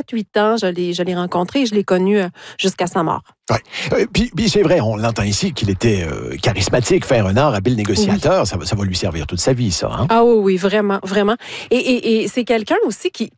7-8 ans, je l'ai rencontré et je l'ai connu jusqu'à sa mort. Ouais. Puis c'est vrai, on l'entend ici qu'il était charismatique, faire un art, habile négociateur. Oui. Ça va lui servir toute sa vie, ça. Hein? Ah oui, vraiment, vraiment. Et c'est quelqu'un aussi qui